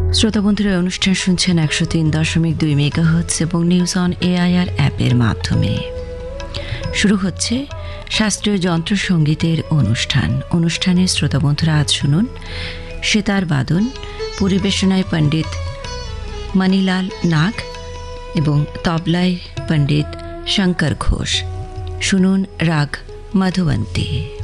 শ্রোতা বন্ধুরা, অনুষ্ঠান শুনছেন 103.2 মেগাহার্টজ এবং নিউজ অন এআইআর অ্যাপের মাধ্যমে। শুরু হচ্ছে শাস্ত্রীয় যন্ত্রসঙ্গীতের অনুষ্ঠানে শ্রোতা বন্ধুরা আজ শুনুন সেতার বাদন, পরিবেশনায় পণ্ডিত মণিলাল নাগ এবং তবলায় পণ্ডিত শঙ্কর ঘোষ। শুনুন রাগ মধুবন্তী।